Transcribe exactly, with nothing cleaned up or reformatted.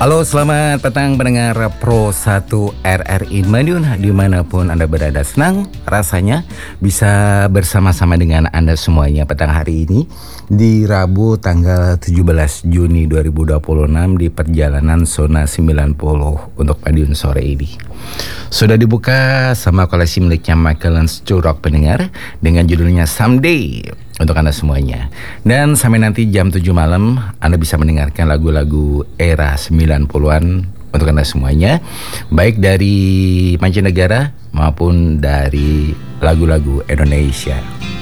Halo, selamat petang pendengar Pro satu R R I Madiun. Dimanapun Anda berada, senang rasanya bisa bersama-sama dengan Anda semuanya petang hari ini di Rabu tanggal tujuh belas Juni dua ribu dua puluh enam di perjalanan Zona sembilan puluh untuk Madiun sore ini. Sudah dibuka sama koleksi miliknya Michael Curok pendengar dengan judulnya Someday untuk Anda semuanya. Dan sampai nanti jam tujuh malam Anda bisa mendengarkan lagu-lagu era sembilan puluhan untuk Anda semuanya, baik dari mancanegara maupun dari lagu-lagu Indonesia.